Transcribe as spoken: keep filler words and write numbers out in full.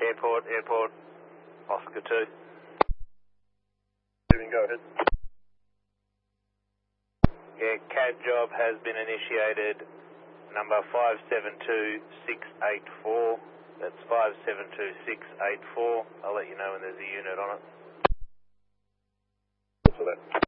Airport, airport, Oscar two. Go ahead. Yeah, C A D job has been initiated, number five seven two six eight four. That's five seven two six eight four. I'll let you know when there's a unit on it. For that.